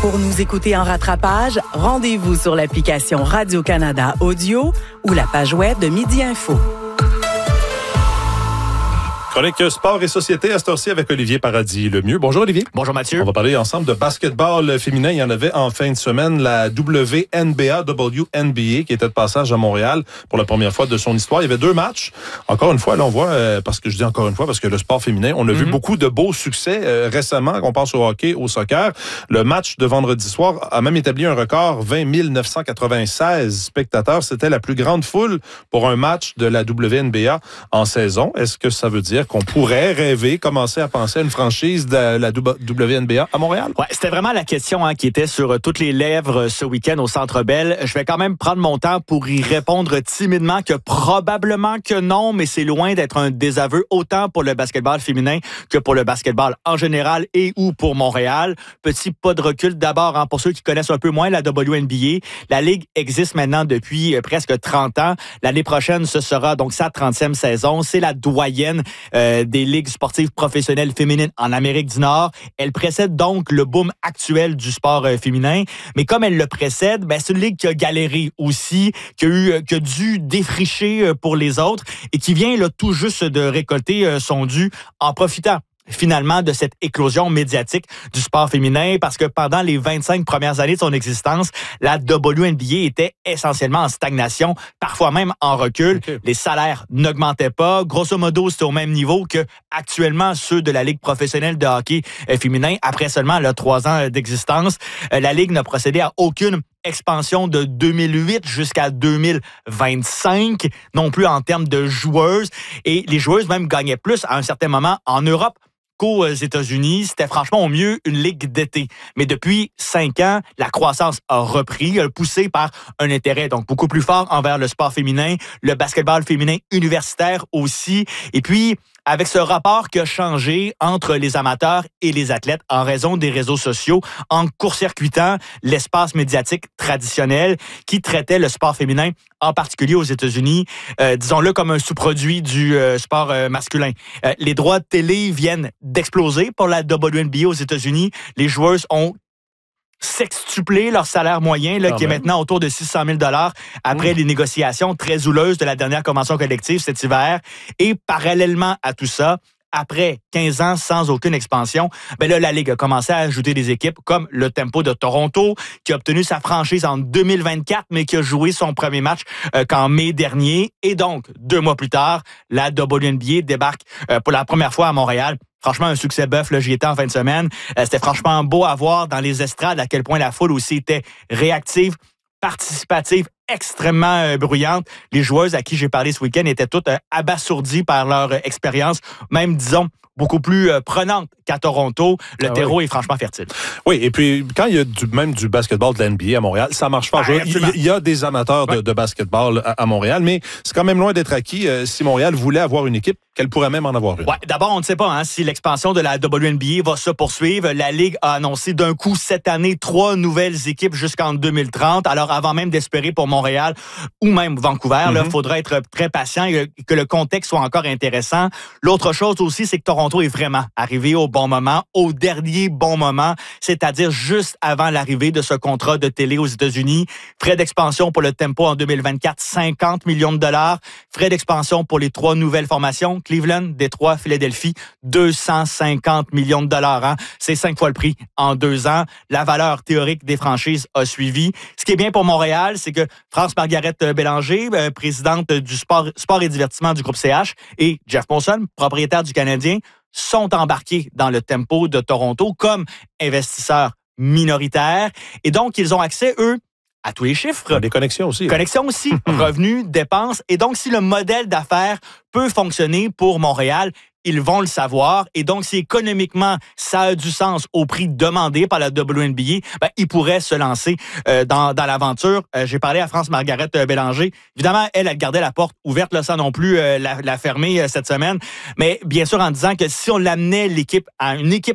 Pour nous écouter en rattrapage, rendez-vous sur l'application Radio-Canada Audio ou la page web de Midi Info. Chronique sport et société à cette heure-ci avec Olivier Paradis-Lemieux. Bonjour Olivier. Bonjour Mathieu. On va parler ensemble de basketball féminin. Il y en avait en fin de semaine la WNBA qui était de passage à Montréal pour la première fois de son histoire. Il y avait 2 matchs. Encore une fois, là on voit, parce que je dis encore une fois, parce que le sport féminin, on a vu beaucoup de beaux succès récemment. On pense au hockey, au soccer. Le match de vendredi soir a même établi un record, 20 996 spectateurs. C'était la plus grande foule pour un match de la WNBA en saison. Est-ce que ça veut dire qu'on pourrait rêver, commencer à penser à une franchise de la WNBA à Montréal? Ouais, c'était vraiment la question qui était sur toutes les lèvres ce week-end au Centre Bell. Je vais quand même prendre mon temps pour y répondre timidement que probablement que non, mais c'est loin d'être un désaveu autant pour le basketball féminin que pour le basketball en général et ou pour Montréal. Petit pas de recul d'abord pour ceux qui connaissent un peu moins la WNBA. La Ligue existe maintenant depuis presque 30 ans. L'année prochaine, ce sera donc sa 30e saison. C'est la doyenne des ligues sportives professionnelles féminines en Amérique du Nord. Elle précède donc le boom actuel du sport féminin. Mais comme elle le précède, c'est une ligue qui a galéré aussi, qui a dû défricher pour les autres et qui vient là, tout juste de récolter son dû en profitant finalement de cette éclosion médiatique du sport féminin parce que pendant les 25 premières années de son existence, la WNBA était essentiellement en stagnation, parfois même en recul. Okay. Les salaires n'augmentaient pas. Grosso modo, c'était au même niveau que actuellement ceux de la Ligue professionnelle de hockey féminin après seulement 3 ans d'existence. La Ligue n'a procédé à aucune expansion de 2008 jusqu'à 2025, non plus en termes de joueuses. Et les joueuses même gagnaient plus à un certain moment en Europe qu'aux États-Unis. C'était franchement au mieux une ligue d'été. Mais depuis 5 ans, la croissance a repris, poussée par un intérêt donc beaucoup plus fort envers le sport féminin, le basketball féminin universitaire aussi. Et puis, avec ce rapport qui a changé entre les amateurs et les athlètes en raison des réseaux sociaux, en court-circuitant l'espace médiatique traditionnel qui traitait le sport féminin, en particulier aux États-Unis, disons-le comme un sous-produit du sport masculin. Les droits de télé viennent d'exploser pour la WNBA aux États-Unis. Les joueuses ont sextuplé leur salaire moyen, qui est maintenant autour de 600 000 $ après les négociations très houleuses de la dernière convention collective cet hiver. Et parallèlement à tout ça, après 15 ans sans aucune expansion, la Ligue a commencé à ajouter des équipes comme le Tempo de Toronto, qui a obtenu sa franchise en 2024, mais qui a joué son premier match qu'en mai dernier. Et donc, 2 mois plus tard, la WNBA débarque pour la première fois à Montréal. Franchement, un succès bœuf, j'y étais en fin de semaine. C'était franchement beau à voir dans les estrades à quel point la foule aussi était réactive, participative, extrêmement bruyante. Les joueuses à qui j'ai parlé ce week-end étaient toutes abasourdies par leur expérience, même, disons, beaucoup plus prenante qu'à Toronto. Le terreau est franchement fertile. Oui, et puis quand il y a même du basketball de l'NBA à Montréal, ça marche pas. Il y a des amateurs de basketball à Montréal, mais c'est quand même loin d'être acquis si Montréal voulait avoir une équipe, qu'elle pourrait même en avoir une. Ouais, d'abord, on ne sait pas si l'expansion de la WNBA va se poursuivre. La Ligue a annoncé d'un coup cette année 3 nouvelles équipes jusqu'en 2030. Alors, avant même d'espérer pour Montréal ou même Vancouver, il faudra être très patient et que le contexte soit encore intéressant. L'autre chose aussi, c'est que Toronto est vraiment arrivé au bon moment, au dernier bon moment, c'est-à-dire juste avant l'arrivée de ce contrat de télé aux États-Unis. Frais d'expansion pour le Tempo en 2024, 50 millions de $. Frais d'expansion pour les 3 nouvelles formations, Cleveland, Détroit, Philadelphie, 250 millions de $. C'est 5 fois le prix en 2 ans. La valeur théorique des franchises a suivi. Ce qui est bien pour Montréal, c'est que France-Margaret Bélanger, présidente du sport et divertissement du groupe CH, et Jeff Monson, propriétaire du Canadien, sont embarqués dans le Tempo de Toronto comme investisseurs minoritaires. Et donc, ils ont accès, eux, à tous les chiffres. Des connexions aussi. Connexions aussi, revenus, dépenses. Et donc, si le modèle d'affaires peut fonctionner pour Montréal, ils vont le savoir. Et donc, si économiquement, ça a du sens au prix demandé par la WNBA, ils pourraient se lancer dans l'aventure. J'ai parlé à France-Margaret Bélanger. Évidemment, elle gardait la porte ouverte, là, sans non plus la fermer cette semaine. Mais bien sûr, en disant que si on l'amenait l'équipe à une équipe